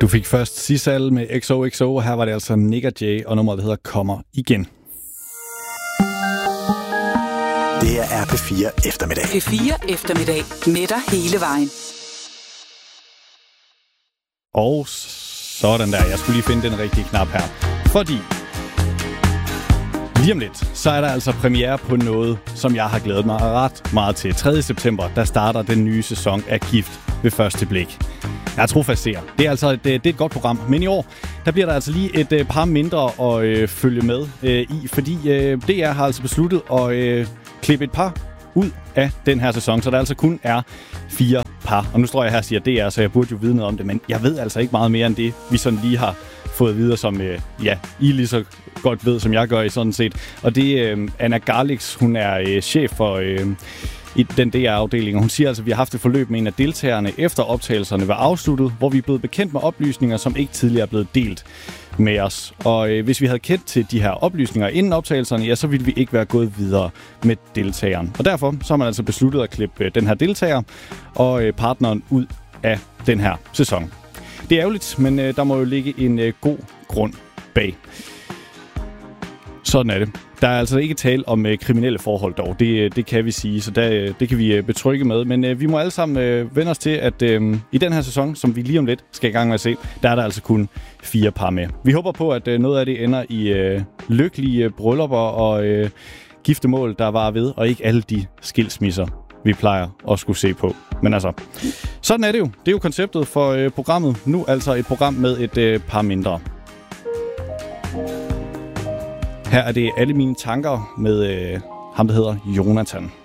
Du fik først Sissal med XOXO, og her var det altså Nick og Jay, og nummeret hedder Kommer Igen. Det er P4 Eftermiddag. P4 Eftermiddag med dig hele vejen. Og sådan der, jeg skulle lige finde den rigtige knap her. Fordi lige om lidt, så er der altså premiere på noget, som jeg har glædet mig ret meget til. 3. september, der starter den nye sæson af Gift ved første blik. Jeg er trofast seer. Det er altså det er et godt program. Men i år, der bliver der altså lige et par mindre at følge med i. Fordi DR har altså besluttet at klippe et par ud af den her sæson. Så der altså kun er 4 par. Og nu står jeg her og siger DR, så jeg burde jo vide noget om det. Men jeg ved altså ikke meget mere end det, vi sådan lige har fået videre, som I lige så godt ved, som jeg gør i sådan set. Og det er Anna Garlix, hun er chef for i den DR-afdeling. Hun siger altså, at vi har haft et forløb med en af deltagerne efter optagelserne var afsluttet, hvor vi er blevet bekendt med oplysninger, som ikke tidligere er blevet delt med os. Og hvis vi havde kendt til de her oplysninger inden optagelserne, ja, så ville vi ikke være gået videre med deltageren. Og derfor så har man altså besluttet at klippe den her deltager og partneren ud af den her sæson. Det er ærgerligt, men der må jo ligge en god grund bag. Sådan er det. Der er altså ikke tale om kriminelle forhold dog. Det kan vi sige, så det kan vi betrygge med. Men vi må alle sammen vende os til, at i den her sæson, som vi lige om lidt skal i gang med at se, der er der altså kun 4 par med. Vi håber på, at noget af det ender i lykkelige bryllupper og giftemål, der var ved, og ikke alle de skilsmisser, vi plejer at skulle se på. Men altså, sådan er det jo. Det er jo konceptet for programmet. Nu altså et program med et par mindre. Her er det alle mine tanker med ham, der hedder Jonathan.